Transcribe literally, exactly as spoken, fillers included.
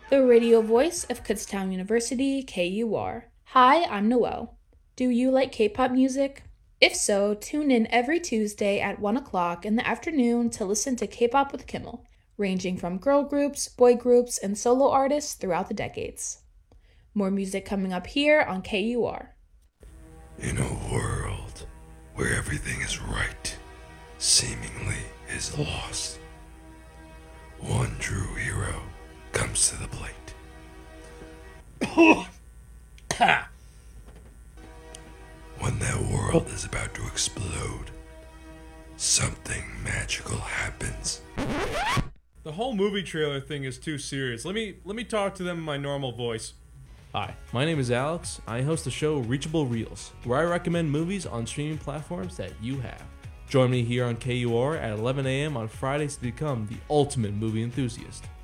the radio voice of Kutztown University, K U R. Hi, I'm Noelle. Do you like K-pop music? If so, tune in every Tuesday at one o'clock in the afternoon to listen to K-pop with Kimmel, ranging from girl groups, boy groups, and solo artists throughout the decades. More music coming up here on K U R. In a world where everything is right, seemingly is lost, one true hero comes to the plate. When that world is about to explode, something magical happens. The whole movie trailer thing is too serious. Let me let me talk to them in my normal voice. Hi, my name is Alex. I host the show Reachable Reels, where I recommend movies on streaming platforms that you have. Join me here on K U R at eleven a.m. on Fridays to become the ultimate movie enthusiast.